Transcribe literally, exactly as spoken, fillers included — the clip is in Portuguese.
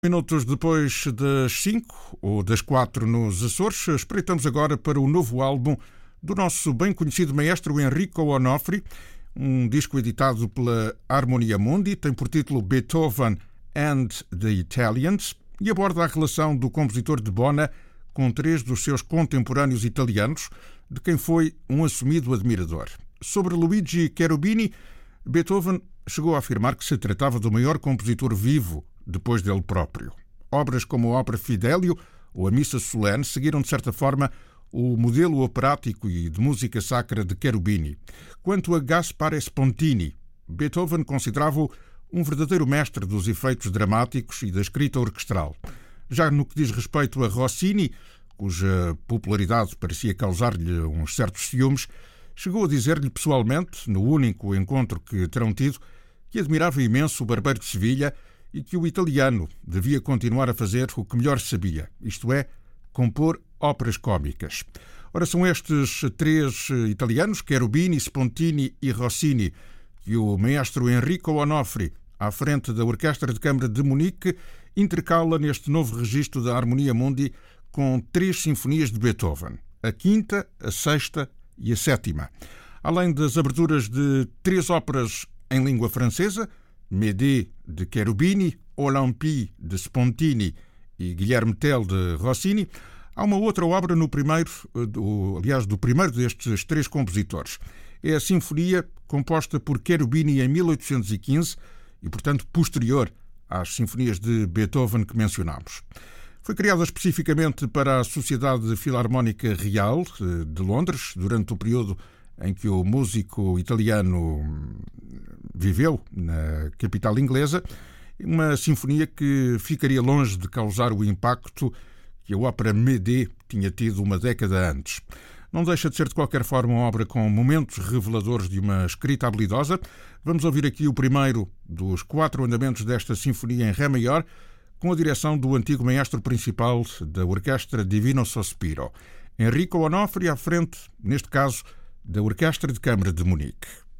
Minutos depois das cinco ou das quatro nos Açores, espreitamos agora para o novo álbum do nosso bem conhecido maestro Enrico Onofri, um disco editado pela Harmonia Mundi, tem por título Beethoven and the Italians e aborda a relação do compositor de Bona com três dos seus contemporâneos italianos, de quem foi um assumido admirador. Sobre Luigi Cherubini, Beethoven chegou a afirmar que se tratava do maior compositor vivo depois dele próprio. Obras como a Ópera Fidelio ou a Missa Solene seguiram, de certa forma, o modelo operático e de música sacra de Cherubini. Quanto a Gaspare Spontini, Beethoven considerava-o um verdadeiro mestre dos efeitos dramáticos e da escrita orquestral. Já no que diz respeito a Rossini, cuja popularidade parecia causar-lhe uns certos ciúmes, chegou a dizer-lhe pessoalmente, no único encontro que terão tido, que admirava imenso o Barbeiro de Sevilha e que o italiano devia continuar a fazer o que melhor sabia, isto é, compor óperas cómicas. Ora, são estes três italianos, Cherubini, Spontini e Rossini, que o maestro Enrico Onofri, à frente da Orquestra de Câmara de Munique, intercala neste novo registro da Harmonia Mundi com três sinfonias de Beethoven, a quinta, a sexta e a sétima. Além das aberturas de três óperas em língua francesa, Médée de Cherubini, Olympie de Spontini e Guilherme Tell de Rossini, há uma outra obra no primeiro, do, aliás, do primeiro destes três compositores. É a Sinfonia composta por Cherubini em mil oitocentos e quinze e, portanto, posterior às sinfonias de Beethoven que mencionámos. Foi criada especificamente para a Sociedade Filarmónica Real de Londres, durante o período em que o músico italiano viveu na capital inglesa, uma sinfonia que ficaria longe de causar o impacto que a ópera Médée tinha tido uma década antes. Não deixa de ser, de qualquer forma, uma obra com momentos reveladores de uma escrita habilidosa. Vamos ouvir aqui o primeiro dos quatro andamentos desta sinfonia em Ré maior, com a direção do antigo maestro principal da Orquestra Divino Sospiro, Enrico Onofri, à frente, neste caso, da Orquestra de Câmara de Munique.